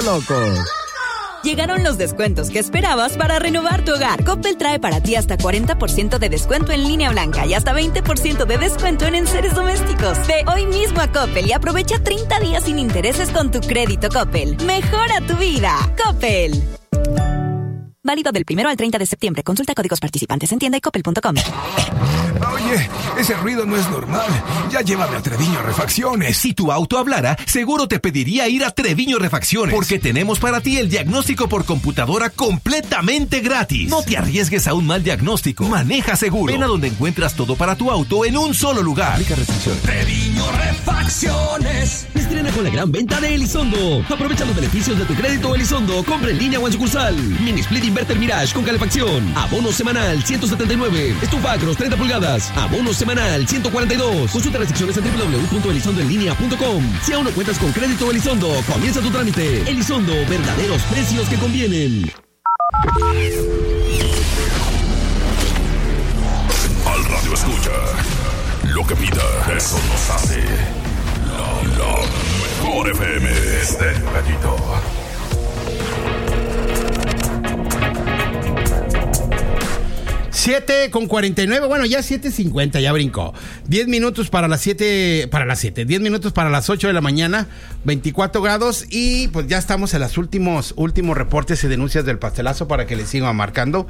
loco. Llegaron los descuentos que esperabas para renovar tu hogar. Coppel trae para ti hasta 40% de descuento en línea blanca y hasta 20% de descuento en enseres domésticos. Ve hoy mismo a Coppel y aprovecha 30 días sin intereses con tu crédito Coppel. Mejora tu vida. Coppel. Válido del 1 al 30 de septiembre. Consulta códigos participantes en tienda y coppel.com. Oye, ese ruido no es normal. Ya llévame a Treviño Refacciones. Si tu auto hablara, seguro te pediría ir a Treviño Refacciones, porque tenemos para ti el diagnóstico por computadora completamente gratis. No te arriesgues a un mal diagnóstico. Maneja seguro. Ven a donde encuentras todo para tu auto en un solo lugar. Aplica restricciones. Treviño Refacciones. Estrena con la gran venta de Elizondo. Aprovecha los beneficios de tu crédito Elizondo. Compra en línea o en sucursal. Mini Split Inverter Mirage con calefacción. Abono semanal 179. Estufa Acros 30 pulgadas. Abono semanal 142. Consulta restricciones en www.elizondoenlinea.com. Si aún no cuentas con crédito Elizondo, comienza tu trámite. Elizondo, verdaderos precios que convienen. Al radio escucha. Lo que pida, eso nos hace. La mejor FM. Estéreo Gallito. 7:49, bueno, ya 7:50, ya brincó. 10 minutos para las 10 minutos para las 8 de la mañana, 24 grados, y pues ya estamos en los últimos reportes y denuncias del pastelazo para que le sigan marcando.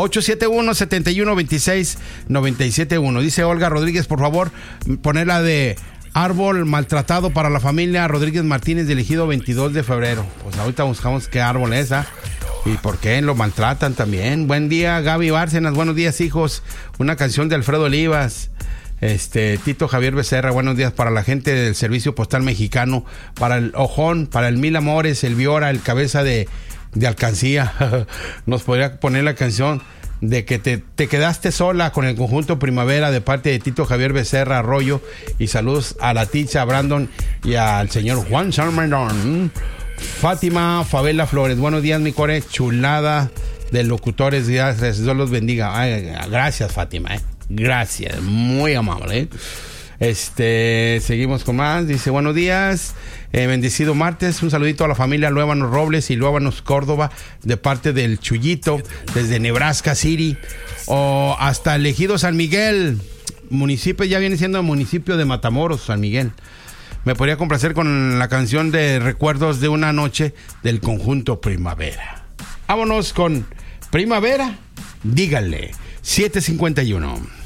871-7126-971. Dice Olga Rodríguez, por favor, ponerla de árbol maltratado para la familia Rodríguez Martínez del Ejido 22 de febrero. Pues ahorita buscamos qué árbol es esa. ¿Y por qué lo maltratan también? Buen día, Gaby Bárcenas. Buenos días, hijos. Una canción de Alfredo Olivas. Tito Javier Becerra. Buenos días para la gente del Servicio Postal Mexicano. Para el Ojón, para el Mil Amores, el Viora, el Cabeza de Alcancía. Nos podría poner la canción de que te quedaste sola con el conjunto Primavera de parte de Tito Javier Becerra Arroyo. Y saludos a la ticha, a Brandon y al señor Juan Salmendón. Fátima Favela Flores, buenos días, mi core, chulada de locutores, gracias, Dios los bendiga. Ay, gracias, Fátima, gracias, muy amable. Seguimos con más, dice, buenos días, bendecido martes, un saludito a la familia Luévanos Robles y Luévanos Córdoba, de parte del Chuyito, desde Nebraska City, o hasta el Ejido San Miguel, municipio, ya viene siendo el municipio de Matamoros, San Miguel. Me podría complacer con la canción de Recuerdos de una Noche del conjunto Primavera. Vámonos con Primavera, díganle, 7:51.